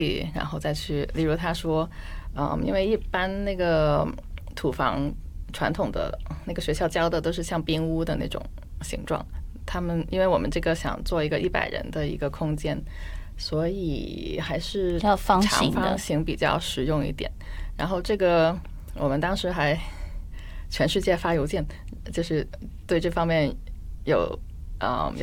然后再去，例如他说，因为一般那个土房传统的那个学校教的都是像冰屋的那种形状，他们因为我们这个想做一个100人的一个空间，所以还是要方形的长方形比较实用一点。然后这个我们当时还全世界发邮件，就是对这方面有